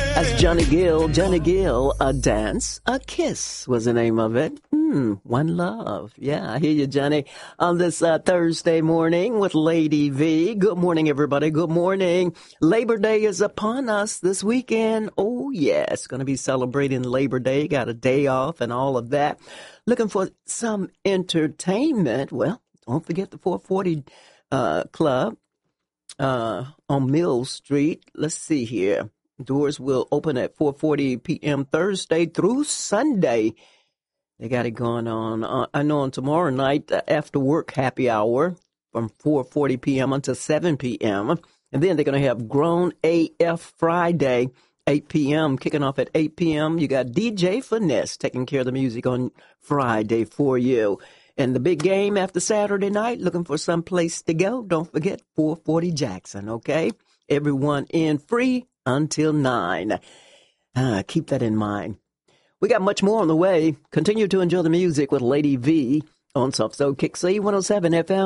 That's Johnny Gill. Johnny Gill, A Dance, A Kiss was the name of it. One Love. Yeah, I hear you, Johnny. On this Thursday morning with Lady V. Good morning, everybody. Good morning. Labor Day is upon us this weekend. Oh, yes. Going to be celebrating Labor Day. Got a day off and all of that. Looking for some entertainment. Well, don't forget the 440 Club on Mill Street. Let's see here. Doors will open at 4:40 p.m. Thursday through Sunday. They got it going on. I know on tomorrow night, after work happy hour from 4:40 p.m. until 7 p.m. And then they're going to have Grown AF Friday, 8 p.m. Kicking off at 8 p.m. You got DJ Finesse taking care of the music on Friday for you. And the big game after Saturday night, looking for some place to go. Don't forget 440 Jackson, okay? Everyone in free until 9. Keep that in mind. We got much more on the way. Continue to enjoy the music with Lady V on Soft Soul Kick C 107 FM.